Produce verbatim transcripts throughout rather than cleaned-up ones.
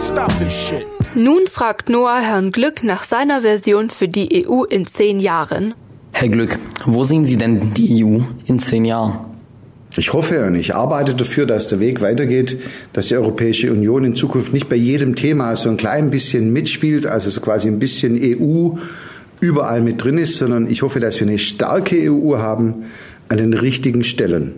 Stop this shit. Nun fragt Noah Herrn Glück nach seiner Version für die E U in zehn Jahren. Herr Glück, wo sehen Sie denn die E U in zehn Jahren? Ich hoffe und ich arbeite dafür, dass der Weg weitergeht, dass die Europäische Union in Zukunft nicht bei jedem Thema so ein klein bisschen mitspielt, also so quasi ein bisschen E U überall mit drin ist, sondern ich hoffe, dass wir eine starke E U haben an den richtigen Stellen.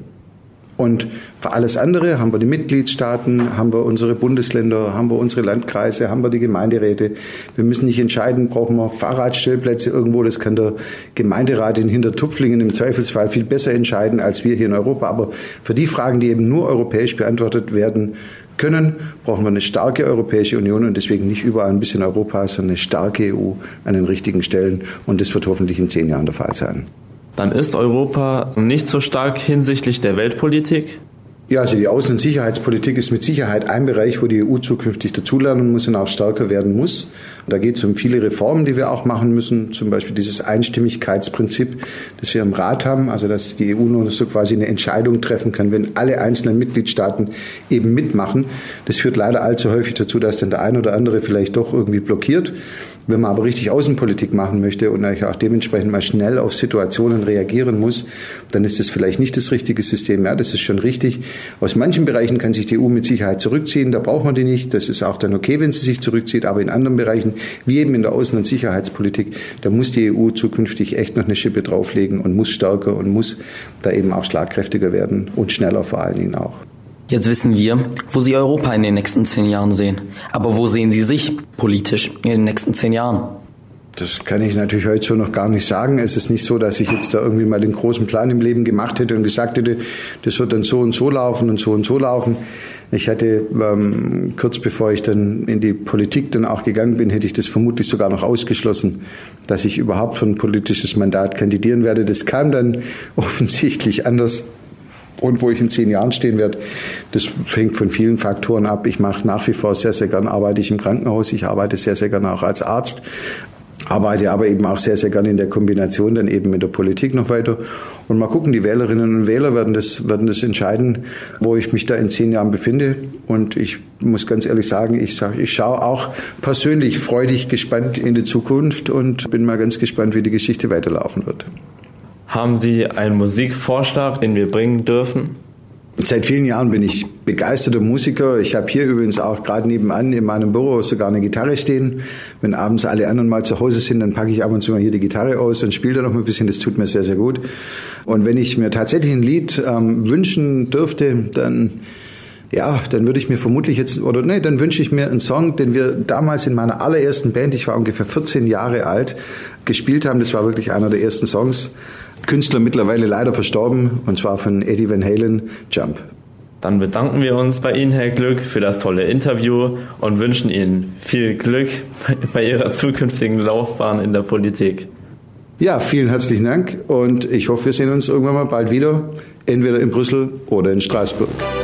Und für alles andere haben wir die Mitgliedstaaten, haben wir unsere Bundesländer, haben wir unsere Landkreise, haben wir die Gemeinderäte. Wir müssen nicht entscheiden, brauchen wir Fahrradstellplätze irgendwo. Das kann der Gemeinderat in Hintertupflingen im Zweifelsfall viel besser entscheiden als wir hier in Europa. Aber für die Fragen, die eben nur europäisch beantwortet werden können, brauchen wir eine starke Europäische Union und deswegen nicht überall ein bisschen Europa, sondern eine starke E U an den richtigen Stellen. Und das wird hoffentlich in zehn Jahren der Fall sein. Dann ist Europa nicht so stark hinsichtlich der Weltpolitik? Ja, also die Außen- und Sicherheitspolitik ist mit Sicherheit ein Bereich, wo die E U zukünftig dazulernen muss und auch stärker werden muss. Und da geht es um viele Reformen, die wir auch machen müssen, zum Beispiel dieses Einstimmigkeitsprinzip, das wir im Rat haben, also dass die E U nur so quasi eine Entscheidung treffen kann, wenn alle einzelnen Mitgliedstaaten eben mitmachen. Das führt leider allzu häufig dazu, dass dann der eine oder andere vielleicht doch irgendwie blockiert. Wenn man aber richtig Außenpolitik machen möchte und auch dementsprechend mal schnell auf Situationen reagieren muss, dann ist das vielleicht nicht das richtige System. Ja, das ist schon richtig. Aus manchen Bereichen kann sich die E U mit Sicherheit zurückziehen. Da braucht man die nicht. Das ist auch dann okay, wenn sie sich zurückzieht. Aber in anderen Bereichen, wie eben in der Außen- und Sicherheitspolitik, da muss die E U zukünftig echt noch eine Schippe drauflegen und muss stärker und muss da eben auch schlagkräftiger werden und schneller vor allen Dingen auch. Jetzt wissen wir, wo Sie Europa in den nächsten zehn Jahren sehen. Aber wo sehen Sie sich politisch in den nächsten zehn Jahren? Das kann ich natürlich heute so noch gar nicht sagen. Es ist nicht so, dass ich jetzt da irgendwie mal den großen Plan im Leben gemacht hätte und gesagt hätte, das wird dann so und so laufen und so und so laufen. Ich hatte ähm, kurz bevor ich dann in die Politik dann auch gegangen bin, hätte ich das vermutlich sogar noch ausgeschlossen, dass ich überhaupt für ein politisches Mandat kandidieren werde. Das kam dann offensichtlich anders. Und wo ich in zehn Jahren stehen werde, das hängt von vielen Faktoren ab. Ich mache nach wie vor sehr, sehr gern, arbeite ich im Krankenhaus, ich arbeite sehr, sehr gerne auch als Arzt, arbeite aber eben auch sehr, sehr gerne in der Kombination dann eben mit der Politik noch weiter. Und mal gucken, die Wählerinnen und Wähler werden das, werden das entscheiden, wo ich mich da in zehn Jahren befinde. Und ich muss ganz ehrlich sagen, ich, sag, ich schaue auch persönlich freudig gespannt in die Zukunft und bin mal ganz gespannt, wie die Geschichte weiterlaufen wird. Haben Sie einen Musikvorschlag, den wir bringen dürfen? Seit vielen Jahren bin ich begeisterter Musiker. Ich habe hier übrigens auch gerade nebenan in meinem Büro sogar eine Gitarre stehen. Wenn abends alle anderen mal zu Hause sind, dann packe ich ab und zu mal hier die Gitarre aus und spiele da noch ein bisschen. Das tut mir sehr, sehr gut. Und wenn ich mir tatsächlich ein Lied ähm, wünschen dürfte, dann... Ja, dann würde ich mir vermutlich jetzt, oder nee, dann wünsche ich mir einen Song, den wir damals in meiner allerersten Band, ich war ungefähr vierzehn Jahre alt, gespielt haben. Das war wirklich einer der ersten Songs. Künstler mittlerweile leider verstorben, und zwar von Eddie Van Halen, Jump. Dann bedanken wir uns bei Ihnen, Herr Glück, für das tolle Interview und wünschen Ihnen viel Glück bei Ihrer zukünftigen Laufbahn in der Politik. Ja, vielen herzlichen Dank und ich hoffe, wir sehen uns irgendwann mal bald wieder, entweder in Brüssel oder in Straßburg.